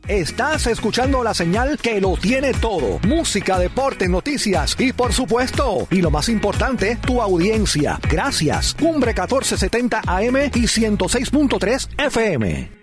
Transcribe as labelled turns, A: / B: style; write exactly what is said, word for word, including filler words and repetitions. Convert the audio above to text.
A: Estás escuchando la señal que lo tiene todo. Música, deporte, noticias y por supuesto, y lo más importante, tu audiencia. Gracias. Cumbre catorce setenta A M y ciento seis punto tres F M.